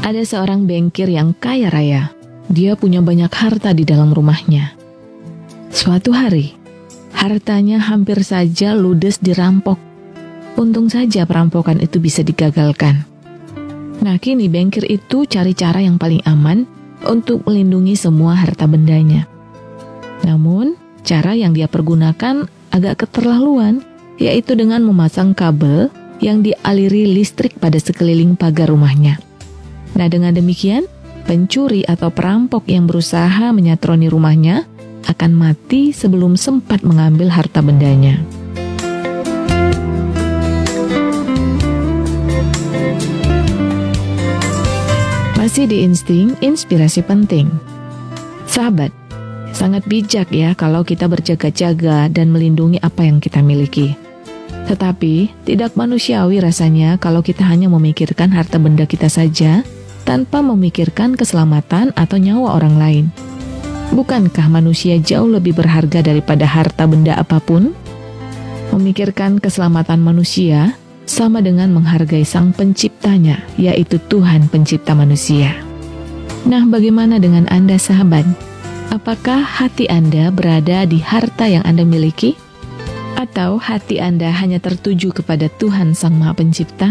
Ada seorang bankir yang kaya raya. Dia punya banyak harta di dalam rumahnya. Suatu hari, hartanya hampir saja ludes dirampok. Untung saja perampokan itu bisa digagalkan. Nah, kini bankir itu cari cara yang paling aman untuk melindungi semua harta bendanya. Namun, cara yang dia pergunakan agak keterlaluan, yaitu dengan memasang kabel yang dialiri listrik pada sekeliling pagar rumahnya. Nah, dengan demikian, pencuri atau perampok yang berusaha menyatroni rumahnya akan mati sebelum sempat mengambil harta bendanya. Masih di insting, inspirasi penting. Sahabat, sangat bijak ya kalau kita berjaga-jaga dan melindungi apa yang kita miliki. Tetapi, tidak manusiawi rasanya kalau kita hanya memikirkan harta benda kita saja, tanpa memikirkan keselamatan atau nyawa orang lain. Bukankah manusia jauh lebih berharga daripada harta benda apapun? Memikirkan keselamatan manusia sama dengan menghargai Sang Penciptanya, yaitu Tuhan Pencipta manusia. Nah, bagaimana dengan Anda, sahabat? Apakah hati Anda berada di harta yang Anda miliki? Atau hati Anda hanya tertuju kepada Tuhan Sang Maha Pencipta?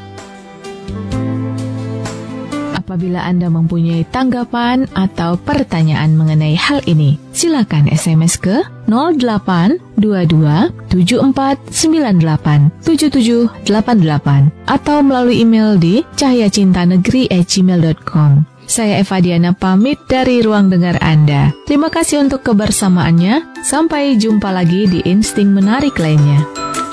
Apabila Anda mempunyai tanggapan atau pertanyaan mengenai hal ini, silakan SMS ke 0822-7498-7788 atau melalui email di cahayacintanegeri@gmail.com. Saya Eva Diana pamit dari ruang dengar Anda. Terima kasih untuk kebersamaannya. Sampai jumpa lagi di insting menarik lainnya.